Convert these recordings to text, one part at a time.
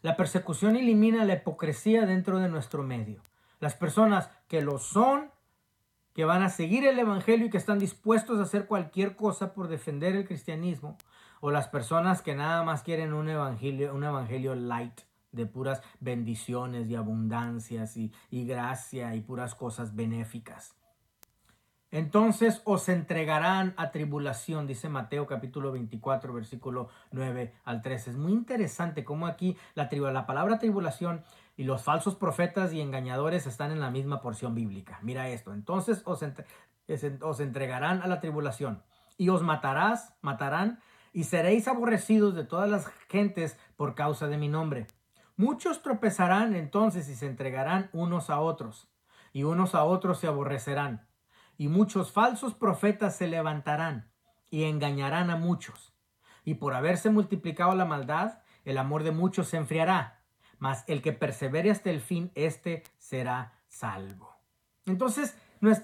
La persecución elimina la hipocresía dentro de nuestro medio. Las personas que lo son, que van a seguir el evangelio y que están dispuestos a hacer cualquier cosa por defender el cristianismo, o las personas que nada más quieren un evangelio light, de puras bendiciones y abundancias y gracia y puras cosas benéficas. Entonces os entregarán a tribulación, dice Mateo capítulo 24, versículo 9 al 13. Es muy interesante cómo aquí la palabra tribulación y los falsos profetas y engañadores están en la misma porción bíblica. Mira esto, entonces os entregarán a la tribulación y os matarán y seréis aborrecidos de todas las gentes por causa de mi nombre. Muchos tropezarán entonces y se entregarán unos a otros, y unos a otros se aborrecerán. Y muchos falsos profetas se levantarán y engañarán a muchos. Y por haberse multiplicado la maldad, el amor de muchos se enfriará. Mas el que persevere hasta el fin, éste será salvo. Entonces,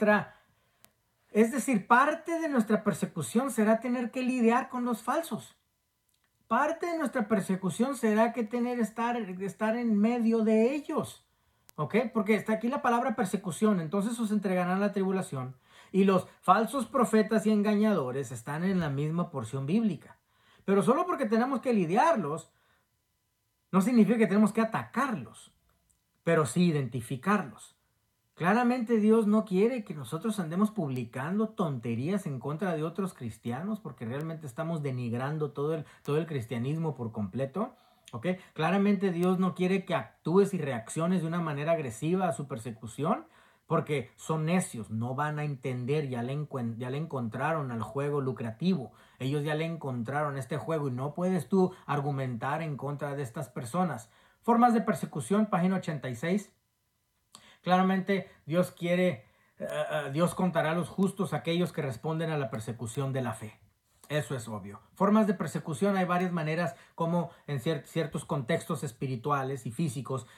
parte de nuestra persecución será tener que lidiar con los falsos. Parte de nuestra persecución será que estar en medio de ellos. ¿Ok? Porque está aquí la palabra persecución. Entonces os entregarán la tribulación. Y los falsos profetas y engañadores están en la misma porción bíblica. Pero solo porque tenemos que lidiarlos, no significa que tenemos que atacarlos, pero sí identificarlos. Claramente Dios no quiere que nosotros andemos publicando tonterías en contra de otros cristianos porque realmente estamos denigrando todo el cristianismo por completo. ¿Ok? Claramente Dios no quiere que actúes y reacciones de una manera agresiva a su persecución porque son necios, no van a entender, ya le encontraron al juego lucrativo. Ellos ya le encontraron este juego y no puedes tú argumentar en contra de estas personas. Formas de persecución, página 86. Claramente Dios contará a los justos aquellos que responden a la persecución de la fe. Eso es obvio. Formas de persecución, hay varias maneras como en ciertos contextos espirituales y físicos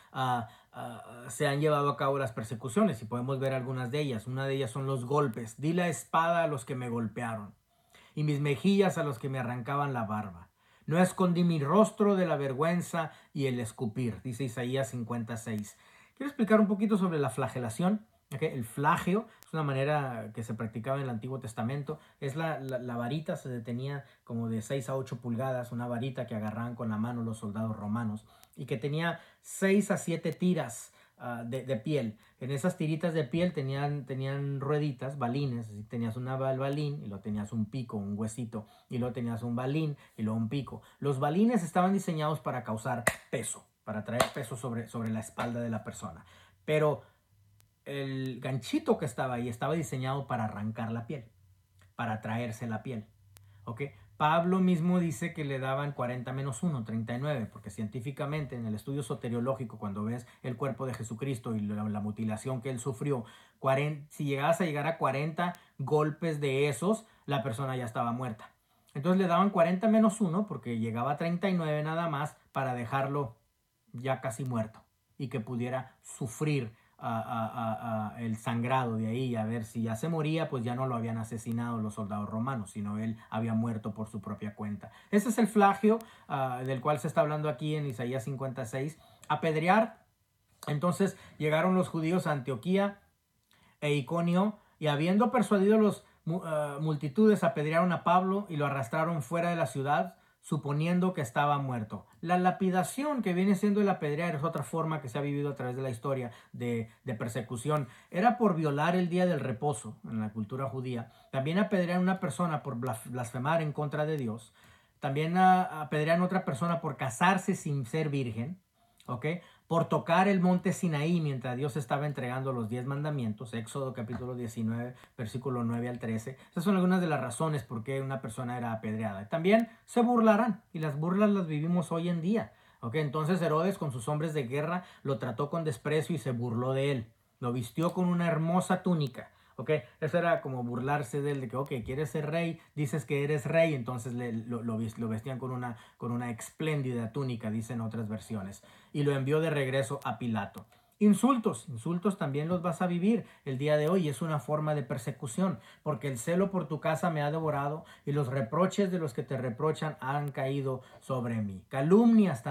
se han llevado a cabo las persecuciones y podemos ver algunas de ellas. Una de ellas son los golpes. Di la espada a los que me golpearon y mis mejillas a los que me arrancaban la barba. No escondí mi rostro de la vergüenza y el escupir, dice Isaías 56. Quiero explicar un poquito sobre la flagelación. ¿Okay? El flagio es una manera que se practicaba en el Antiguo Testamento. Es la varita, se detenía como de 6 a 8 pulgadas, una varita que agarraban con la mano los soldados romanos y que tenía 6 a 7 tiras de piel. En esas tiritas de piel tenían rueditas, balines. Así tenías un balín y luego tenías un pico, un huesito, y luego tenías un balín y luego un pico. Los balines estaban diseñados para causar peso, para traer peso sobre la espalda de la persona. Pero el ganchito que estaba ahí estaba diseñado para arrancar la piel, para traerse la piel. ¿Ok? Pablo mismo dice que le daban 40 menos 1, 39, porque científicamente en el estudio soteriológico, cuando ves el cuerpo de Jesucristo y la mutilación que él sufrió, si llegabas a llegar a 40 golpes de esos, la persona ya estaba muerta. Entonces le daban 40 menos 1 porque llegaba a 39 nada más para dejarlo ya casi muerto y que pudiera sufrir el sangrado de ahí, a ver si ya se moría, pues ya no lo habían asesinado los soldados romanos, sino él había muerto por su propia cuenta. Ese es el flagio del cual se está hablando aquí en Isaías 56. Apedrear. Entonces llegaron los judíos a Antioquía e Iconio y habiendo persuadido a los multitudes, apedrearon a Pablo y lo arrastraron fuera de la ciudad, suponiendo que estaba muerto. La lapidación, que viene siendo el apedrear, es otra forma que se ha vivido a través de la historia de persecución. Era por violar el día del reposo en la cultura judía. También apedrear a una persona por blasfemar en contra de Dios. También apedrear a otra persona por casarse sin ser virgen. ¿Ok? Por tocar el monte Sinaí mientras Dios estaba entregando los 10 mandamientos, Éxodo capítulo 19, versículo 9 al 13. Esas son algunas de las razones por qué una persona era apedreada. También se burlarán, y las burlas las vivimos hoy en día. ¿Okay? Entonces Herodes con sus hombres de guerra lo trató con desprecio y se burló de él. Lo vistió con una hermosa túnica. ¿Ok? Eso era como burlarse de él, de que, ok, quieres ser rey, dices que eres rey, entonces lo vestían con una espléndida túnica, dicen otras versiones, y lo envió de regreso a Pilato. Insultos también los vas a vivir el día de hoy, es una forma de persecución, porque el celo por tu casa me ha devorado y los reproches de los que te reprochan han caído sobre mí. Calumnias